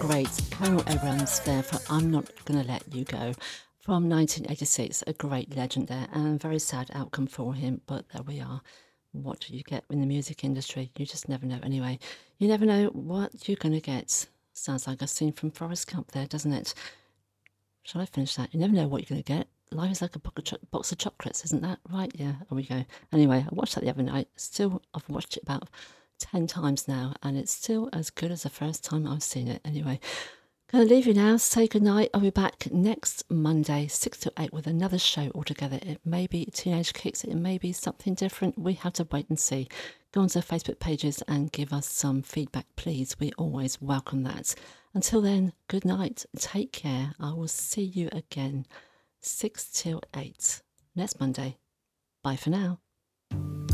great Colonel Abrams there for I'm Not Gonna Let You Go from 1986. A great legend there, and very sad outcome for him, but there we are. What do you get in the music industry? You just never know. Anyway, you never know what you're going to get. Sounds like a scene from Forrest Gump there, doesn't it? Shall I finish that? You never know what you're going to get. Life is like a box of chocolates, isn't that right? Yeah, there we go. Anyway, I watched that the other night. I've watched it about 10 times now, and it's still as good as the first time I've seen it. Anyway, gonna leave you now. Say goodnight. I'll be back next Monday, 6 to 8, with another show altogether. It may be Teenage Kicks, it may be something different. We have to wait and see. Go onto the Facebook pages and give us some feedback, please. We always welcome that. Until then, good night. Take care. I will see you again, 6 till 8, next Monday. Bye for now.